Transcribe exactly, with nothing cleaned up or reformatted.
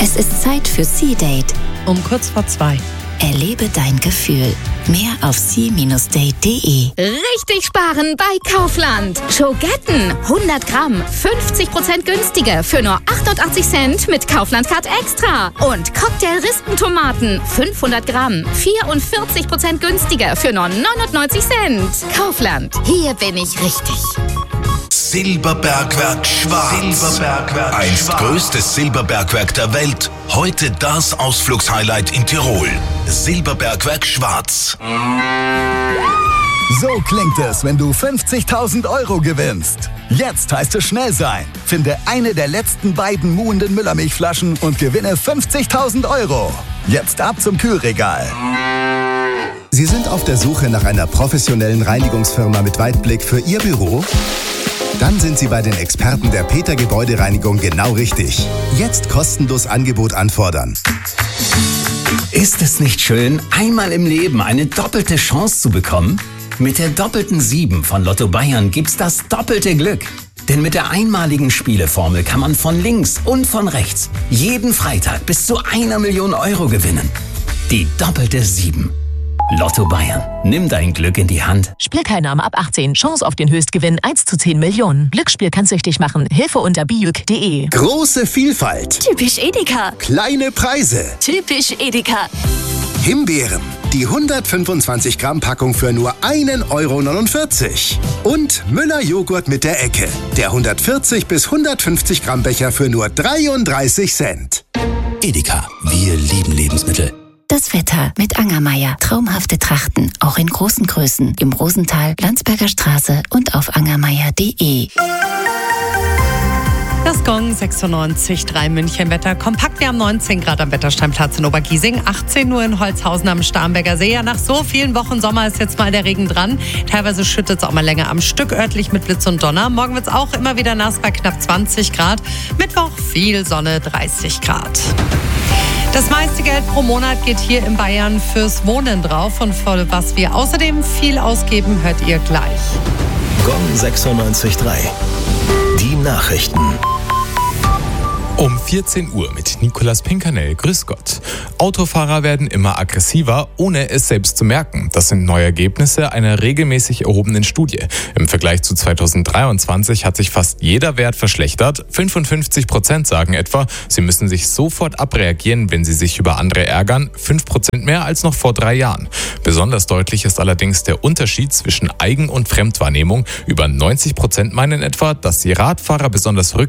Es ist Zeit für Sea-Date. Um kurz vor zwei. Erlebe dein Gefühl. Mehr auf sea Bindestrich date punkt de. Richtig sparen bei Kaufland. Schogetten hundert Gramm, fünfzig Prozent günstiger für nur achtundachtzig Cent mit Kaufland Card Extra. Und Cocktail-Rispentomaten fünfhundert Gramm, vierundvierzig Prozent günstiger für nur neunundneunzig Cent. Kaufland, hier bin ich richtig. Silberbergwerk Schwarz. Silberbergwerk Einst Schwarz. Größtes Silberbergwerk der Welt. Heute das Ausflugshighlight in Tirol. Silberbergwerk Schwarz. So klingt es, wenn du fünfzigtausend Euro gewinnst. Jetzt heißt es schnell sein. Finde eine der letzten beiden muhenden Müllermilchflaschen und gewinne fünfzigtausend Euro. Jetzt ab zum Kühlregal. Sie sind auf der Suche nach einer professionellen Reinigungsfirma mit Weitblick für Ihr Büro? Dann sind Sie bei den Experten der Peter Gebäudereinigung genau richtig. Jetzt kostenlos Angebot anfordern. Ist es nicht schön, einmal im Leben eine doppelte Chance zu bekommen? Mit der doppelten sieben von Lotto Bayern gibt's das doppelte Glück. Denn mit der einmaligen Spieleformel kann man von links und von rechts jeden Freitag bis zu einer Million Euro gewinnen. Die doppelte sieben. Lotto Bayern. Nimm dein Glück in die Hand. Spielteilnahme ab achtzehn. Chance auf den Höchstgewinn eins zu zehn Millionen. Glücksspiel kann süchtig machen. Hilfe unter bijuk punkt de. Große Vielfalt. Typisch Edeka. Kleine Preise. Typisch Edeka. Himbeeren. Die hundertfünfundzwanzig Gramm Packung für nur einen Euro neunundvierzig. Und Müller Joghurt mit der Ecke. Der hundertvierzig bis hundertfünfzig Gramm Becher für nur dreiunddreißig Cent. Edeka. Wir lieben Lebensmittel. Das Wetter mit Angermeier. Traumhafte Trachten, auch in großen Größen. Im Rosental, Landsberger Straße und auf angermeier punkt de. Das Gong sechsundneunzig Komma drei München Wetter. Kompakt, wir haben neunzehn Grad am Wettersteinplatz in Obergiesing, achtzehn Uhr in Holzhausen am Starnberger See. Ja, nach so vielen Wochen Sommer ist jetzt mal der Regen dran. Teilweise schüttet es auch mal länger am Stück, örtlich mit Blitz und Donner. Morgen wird es auch immer wieder nass bei knapp zwanzig Grad. Mittwoch viel Sonne, dreißig Grad. Das meiste Geld pro Monat geht hier in Bayern fürs Wohnen drauf. Und für was wir außerdem viel ausgeben, hört ihr gleich. Gong sechsundneunzig Komma drei. Die Nachrichten. Um vierzehn Uhr mit Nicolas Pinkernell. Grüß Gott. Autofahrer werden immer aggressiver, ohne es selbst zu merken. Das sind neue Ergebnisse einer regelmäßig erhobenen Studie. Im Vergleich zu zweitausenddreiundzwanzig hat sich fast jeder Wert verschlechtert. fünfundfünfzig Prozent sagen etwa, sie müssen sich sofort abreagieren, wenn sie sich über andere ärgern. fünf Prozent mehr als noch vor drei Jahren. Besonders deutlich ist allerdings der Unterschied zwischen Eigen- und Fremdwahrnehmung. Über neunzig Prozent meinen etwa, dass die Radfahrer besonders rück